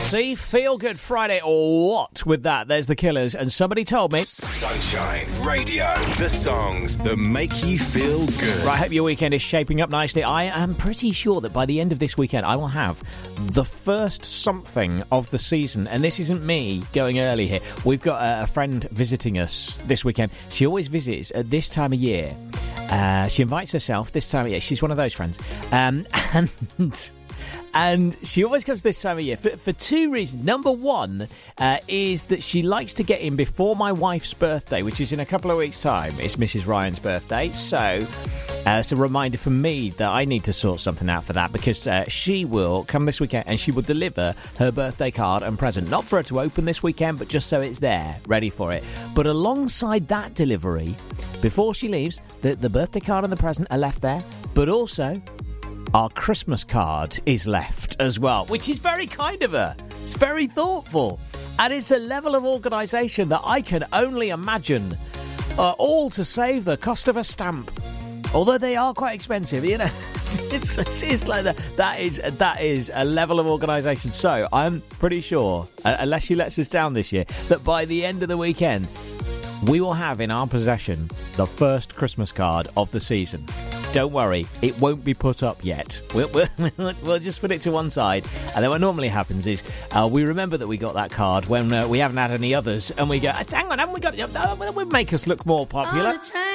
See, Feel Good Friday or what with that? There's the Killers, and somebody told me. Sunshine Radio, the songs that make you feel good. Right, I hope your weekend is shaping up nicely. I am pretty sure that by the end of this weekend, I will have the first something of the season. And this isn't me going early here. We've got a friend visiting us this weekend. She always visits at this time of year. She invites herself this time of year. She's one of those friends. And she always comes this time of year for two reasons. Number one is that she likes to get in before my wife's birthday, which is in a couple of weeks' time. It's Mrs. Ryan's birthday. So it's a reminder for me that I need to sort something out for that, because she will come this weekend and she will deliver her birthday card and present. Not for her to open this weekend, but just so it's there, ready for it. But alongside that delivery, before she leaves, the birthday card and the present are left there, but also our Christmas card is left as well, which is very kind of her. It's very thoughtful. And it's a level of organisation that I can only imagine, all to save the cost of a stamp. Although they are quite expensive, you know. It's like that. That is a level of organisation. So I'm pretty sure, unless she lets us down this year, that by the end of the weekend, we will have in our possession the first Christmas card of the season. Don't worry, it won't be put up yet. We'll just put it to one side. And then what normally happens is we remember that we got that card when we haven't had any others. And we go, hang on, haven't we got it? That would make us look more popular.